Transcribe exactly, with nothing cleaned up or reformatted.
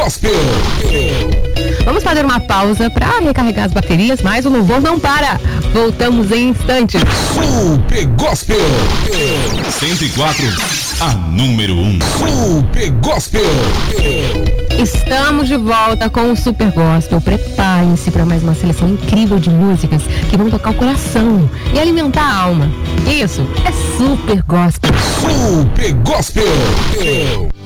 Gospel. Vamos fazer uma pausa para recarregar as baterias, mas o louvor não para. Voltamos em instantes. Super Gospel. cento e quatro, a número um. Super Gospel. Estamos de volta com o Super Gospel. Preparem-se para mais uma seleção incrível de músicas que vão tocar o coração e alimentar a alma. Isso é Super Gospel. Super Gospel.